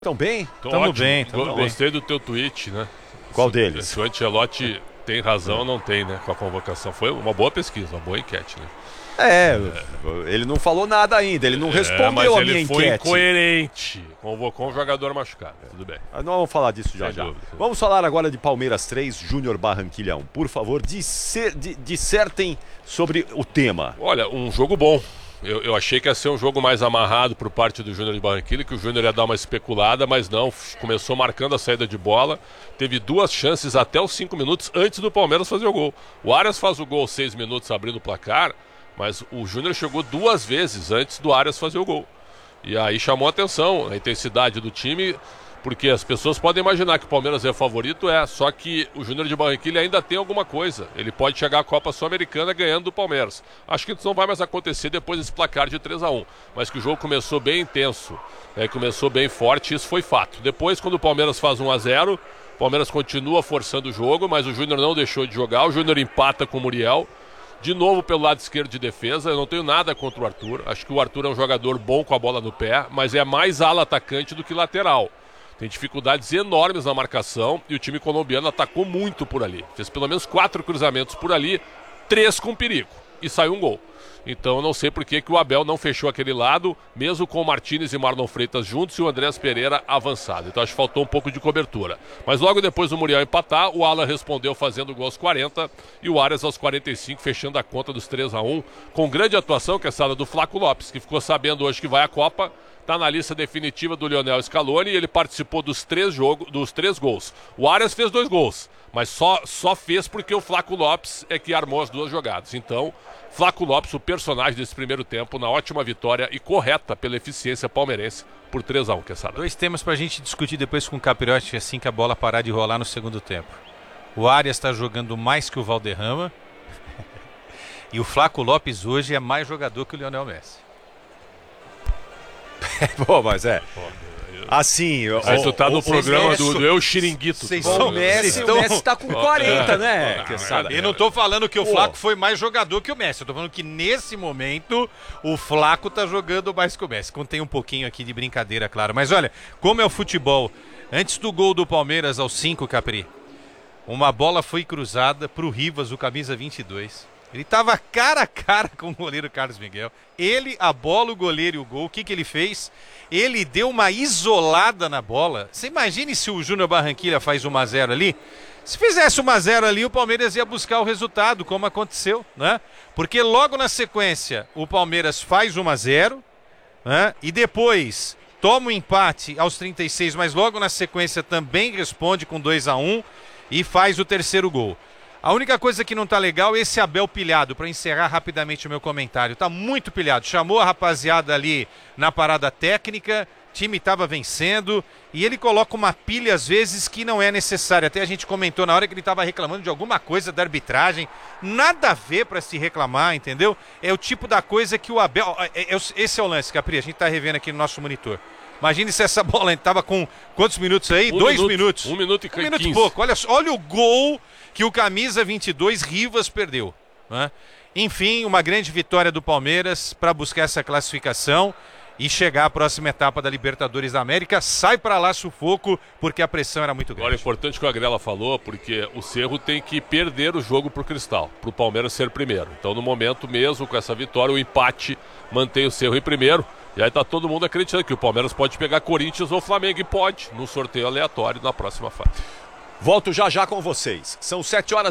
Estão bem? Tamo bem. Gostei do teu tweet, né? Qual deles? Se o Ancelotti tem razão ou não tem, né? Com a convocação. Foi uma boa pesquisa, uma boa enquete, né? Ele não falou nada ainda, ele não respondeu mas a minha ele foi enquete. incoerente. Convocou um jogador machucado. Tudo bem. Mas não vamos falar disso já. Dúvida. Vamos falar agora de Palmeiras 3, Júnior Barranquilla 1. Por favor, dissertem sobre o tema. Olha, um jogo bom. Eu achei que ia ser um jogo mais amarrado por parte do Júnior de Barranquilla, que o Júnior ia dar uma especulada, mas não, começou marcando a saída de bola, teve duas chances até os 5 minutos antes do Palmeiras fazer o gol. O Arias faz o gol 6 minutos abrindo o placar, mas o Júnior chegou 2 vezes antes do Arias fazer o gol. E aí chamou a atenção a intensidade do time, porque as pessoas podem imaginar que o Palmeiras é favorito, só que o Júnior de Barranquilla ainda tem alguma coisa. Ele pode chegar à Copa Sul-Americana ganhando do Palmeiras. Acho que isso não vai mais acontecer depois desse placar de 3-1, mas que o jogo começou bem intenso, começou bem forte, isso foi fato. Depois, quando o Palmeiras faz 1-0, o Palmeiras continua forçando o jogo, mas o Júnior não deixou de jogar, o Júnior empata com o Muriel, de novo pelo lado esquerdo de defesa. Eu não tenho nada contra o Arthur, acho que o Arthur é um jogador bom com a bola no pé, mas é mais ala atacante do que lateral. Tem dificuldades enormes na marcação e o time colombiano atacou muito por ali. Fez pelo menos 4 cruzamentos por ali, 3 com perigo. E saiu um gol. Então eu não sei por que o Abel não fechou aquele lado, mesmo com o Martínez e Marlon Freitas juntos e o Andrés Pereira avançado. Então acho que faltou um pouco de cobertura. Mas logo depois do Muriel empatar, o Alan respondeu fazendo o gol aos 40 e o Arias aos 45, fechando a conta dos 3-1, com grande atuação, que é essa do Flaco Lopes, que ficou sabendo hoje que vai à Copa. Está na lista definitiva do Lionel Scaloni e ele participou dos 3 gols. O Arias fez 2 gols, mas só fez porque o Flaco Lopes é que armou as 2 jogadas. Então, Flaco Lopes, o personagem desse primeiro tempo, na ótima vitória e correta pela eficiência palmeirense por 3-1, Quesada. 2 temas pra gente discutir depois com o Capirotti, assim que a bola parar de rolar no segundo tempo. O Arias está jogando mais que o Valderrama e o Flaco Lopes hoje é mais jogador que o Lionel Messi. Pô, mas assim... Aí tu tá no programa do Eu Xiringuito. O Messi tá com 40, né? Eu não tô falando que o Flaco foi mais jogador que o Messi. Eu tô falando que nesse momento o Flaco tá jogando mais que o Messi. Contém um pouquinho aqui de brincadeira, claro. Mas olha, como é o futebol. Antes do gol do Palmeiras aos 5, Capri, uma bola foi cruzada pro Rivas, o camisa 22. Ele estava cara a cara com o goleiro Carlos Miguel. Ele, a bola, o goleiro e o gol. O que ele fez? Ele deu uma isolada na bola. Você imagine se o Júnior Barranquilla faz 1-0 ali. Se fizesse 1-0 ali, o Palmeiras ia buscar o resultado, como aconteceu, né? Porque logo na sequência, o Palmeiras faz 1-0, né? E depois toma um empate aos 36, mas logo na sequência também responde com 2-1 e faz o terceiro gol. A única coisa que não tá legal é esse Abel pilhado, para encerrar rapidamente o meu comentário. Tá muito pilhado. Chamou a rapaziada ali na parada técnica, o time tava vencendo e ele coloca uma pilha às vezes que não é necessária. Até a gente comentou na hora que ele tava reclamando de alguma coisa da arbitragem. Nada a ver para se reclamar, entendeu? É o tipo da coisa que o Abel... Esse é o lance, Capri, a gente tá revendo aqui no nosso monitor. Imagine se essa bola estava com quantos minutos aí? 2 minutos. 1 minuto e 15. 1 minuto e pouco. Olha o gol que o camisa 22 Rivas perdeu, né? Enfim, uma grande vitória do Palmeiras para buscar essa classificação e chegar à próxima etapa da Libertadores da América. Sai para lá sufoco, porque a pressão era muito grande. Agora é importante o que a Grela falou, porque o Cerro tem que perder o jogo pro Cristal, pro Palmeiras ser primeiro. Então, no momento mesmo, com essa vitória, o empate mantém o Cerro em primeiro. E aí tá todo mundo acreditando que o Palmeiras pode pegar Corinthians ou Flamengo, e pode, no sorteio aleatório na próxima fase. Volto já com vocês. São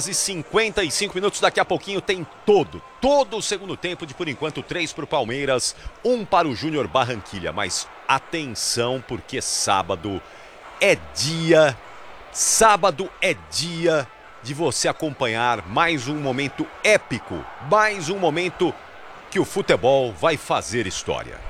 7h55. Daqui a pouquinho tem todo o segundo tempo de, por enquanto, 3 para o Palmeiras, 1 para o Júnior Barranquilla. Mas atenção, porque sábado é dia de você acompanhar mais um momento épico, mais um momento que o futebol vai fazer história.